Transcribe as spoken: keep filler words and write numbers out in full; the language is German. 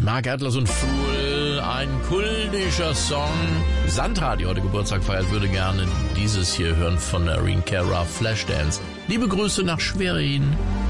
Mark Atlas und Fool, ein kultischer Song. Sandra, die heute Geburtstag feiert, würde gerne dieses hier hören von Irene Cara, Flashdance. Liebe Grüße nach Schwerin.